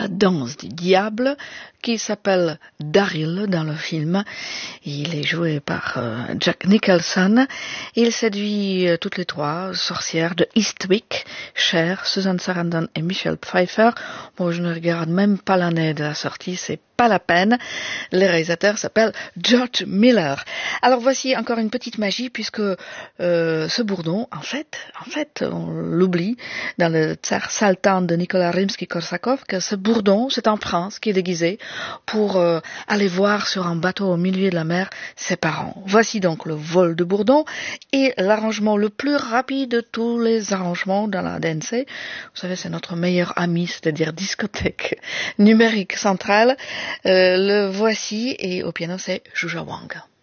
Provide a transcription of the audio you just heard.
la danse du diable, qui s'appelle Daryl dans le film. Il est joué par Jack Nicholson. Il séduit toutes les trois sorcières de Eastwick, Cher, Susan Sarandon et Michelle Pfeiffer. Bon, je ne regarde même pas l'année de la sortie, c'est pas la peine. Le réalisateur s'appelle George Miller. Alors voici encore une petite magie, puisque ce bourdon, en fait, on l'oublie dans le Tsar Saltan de Nicolas Rimsky-Korsakov, que ce bourdon, c'est un prince qui est déguisé pour aller voir sur un bateau au milieu de la mer ses parents. Voici donc le vol de bourdon et l'arrangement le plus rapide de tous les arrangements dans la dance. Vous savez, c'est notre meilleur ami, c'est-à-dire discothèque numérique centrale. Le voici, et au piano c'est Zhuzha Wang.